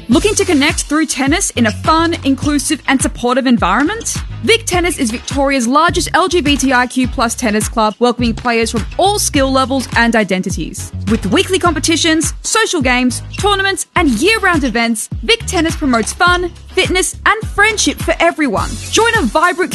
Looking to connect through tennis in a fun, inclusive and supportive environment? Vic Tennis is Victoria's largest LGBTIQ plus tennis club, welcoming players from all skill levels and identities. With weekly competitions, social games, tournaments and year-round events, Vic Tennis promotes fun, fitness and friendship for everyone. Join a vibrant